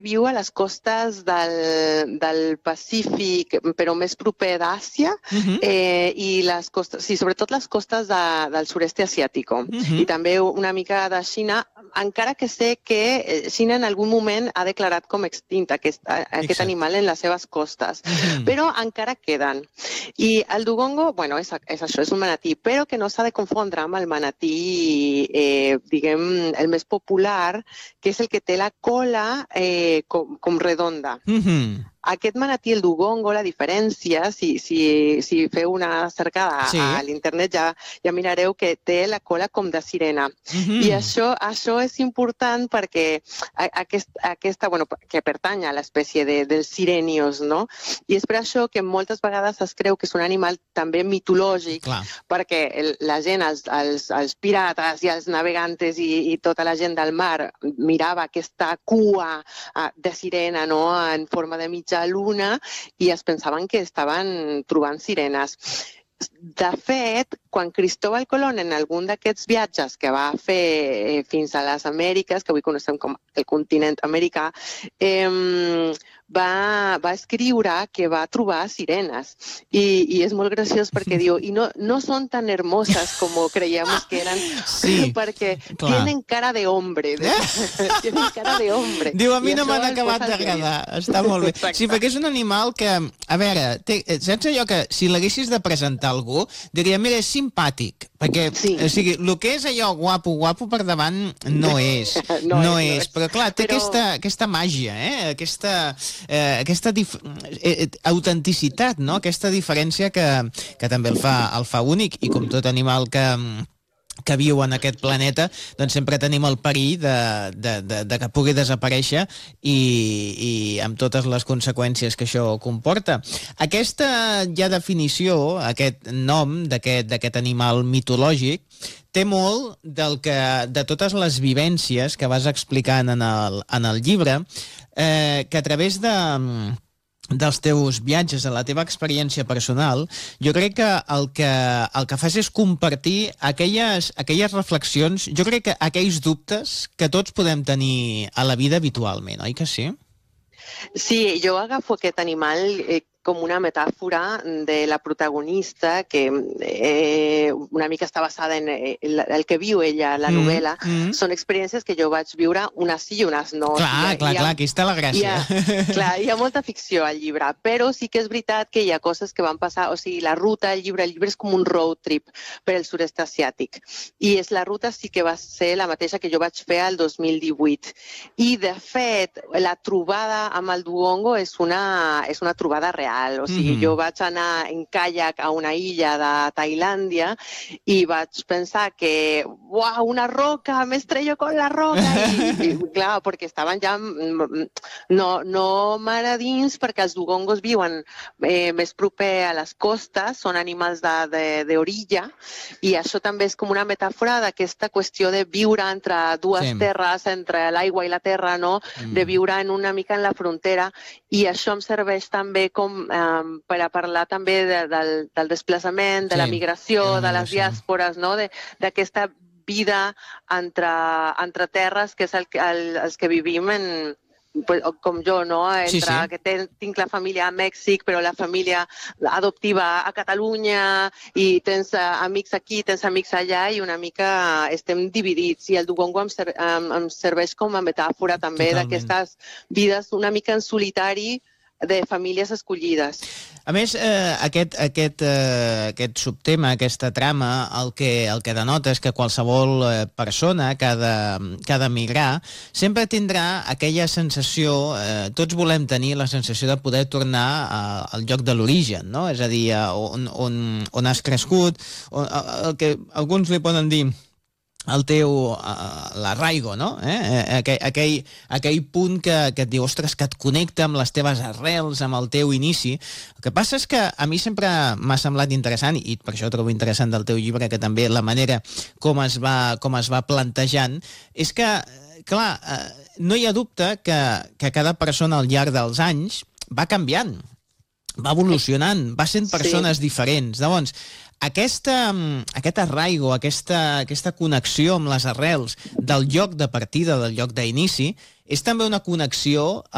viu a les costes del Pacífic, però més proper d'Àsia, i les costes, sí, sobretot les costes del sud-est asiàtic, i també una mica de Xina, encara que sé que Xina en algun moment ha declarat com extint aquest animal en les seves costes, però encara queden. I el dugongo, bueno, és això, és un manatí, però que no s'ha de confondre amb el manatí, diguem, el més popular, que és el que té la cola com redonda. Aquest manatí, el dugongo, la diferència, si feu una cercada a l'internet ja mirareu que té la cola com de sirena. I això és important perquè aquesta, bueno, que pertany a l'espècie dels sirenios, no? I és per això que moltes vegades es creu que és un animal també mitològic, perquè la gent, els pirates i els navegantes i tota la gent del mar mirava aquesta cua de sirena, no?, en forma de mitja luna, i es pensaven que estaven trobant sirenes. De fet, quan Cristóbal Colón, en algun d'aquests viatges que va fer fins a les Amèriques, que avui coneixem com el continent americà, va escriure que va trobar sirenes. I és molt graciós perquè diu, i no són tan hermosas como creíamos que eran, perquè tienen cara de hombre. Tienen cara de hombre. Diu, a mi no m'han acabat d'agradar. Està molt bé. Sí, perquè és un animal que, a veure, saps allò que si l'haguessis de presentar a algú, diria, mira, és simpàtic, perquè, o sigui, el que és allò guapo per davant no és. No és. Però, clar, té aquesta màgia, aquesta autenticitat, no? Aquesta diferència que també el fa únic, i com tot animal que viu en aquest planeta, doncs sempre tenim el perill de que pugui desaparèixer i amb totes les conseqüències que això comporta. Aquesta definició, aquest nom d'aquest animal mitològic, té molt de totes les vivències que vas explicant en el llibre, que a través dels teus viatges, de la teva experiència personal, jo crec que el que fas és compartir aquelles reflexions, jo crec que aquells dubtes que tots podem tenir a la vida habitualment, oi que sí? Sí, jo agafo aquest animal com una metàfora de la protagonista, que una mica està basada en el que viu ella, la novel·la. Són experiències que jo vaig viure unes sí i unes no. Clar, aquí està la gràcia. Clar, hi ha molta ficció al llibre, però sí que és veritat que hi ha coses que van passar, o sigui, la ruta, el llibre és com un road trip per el sud-est asiàtic. I la ruta sí que va ser la mateixa que jo vaig fer el 2018. I, de fet, la trobada amb el dugongo és una trobada real. O sigui, jo vaig anar en caiac a una illa de Tailàndia i vaig pensar que, uau, una roca, me estrello con la roca. I clar, perquè estaven ja no mar a dins, perquè els dugongos viuen més proper a les costes, són animals d'orilla, i això també és com una metàfora d'aquesta qüestió de viure entre dues terres, entre l'aigua i la terra, no? De viure una mica en la frontera, i això em serveix també com per a parlar també del desplaçament, de la migració, de les diàspores, no? D'aquesta vida entre terres, que és els que vivim com jo, no? Que tinc la família a Mèxic, però la família adoptiva a Catalunya, i tens amics aquí, tens amics allà, i una mica estem dividits, i el dugongo em serveix com a metàfora també d'aquestes vides una mica en solitari de famílies escollides. A més, aquest subtema, aquesta trama, el que denota és que qualsevol persona que ha de migrar sempre tindrà aquella sensació, tots volem tenir la sensació de poder tornar al lloc de l'origen, no? És a dir, on has crescut, el que alguns li poden dir el teu l'arraigo, no? Aquell punt que et diu, ostres, que et connecta amb les teves arrels, amb el teu inici. El que passa és que a mi sempre m'ha semblat interessant, i per això trobo interessant del teu llibre, que també la manera com es va plantejant, és que, clar, no hi ha dubte que cada persona al llarg dels anys va canviant, va evolucionant, va sent persones diferents. Llavors, aquest arraigo, aquesta connexió amb les arrels del lloc de partida, del lloc d'inici, és també una connexió